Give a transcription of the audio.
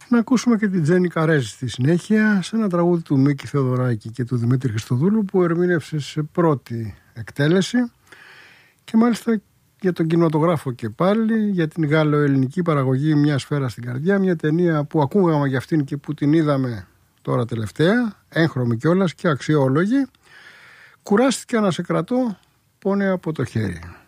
Να ακούσουμε και την Τζέννη Καρέζη στη συνέχεια σε ένα τραγούδι του Μίκη Θεοδωράκη και του Δημήτρη Χριστοδούλου που ερμήνευσε σε πρώτη εκτέλεση και μάλιστα για τον κινηματογράφο και πάλι, για την γαλλοελληνική παραγωγή Μια σφαίρα στην καρδιά, μια ταινία που ακούγαμε για αυτήν και που την είδαμε τώρα τελευταία, έγχρωμη κιόλας και αξιόλογη. Κουράστηκα να σε κρατώ, πόνε από το χέρι.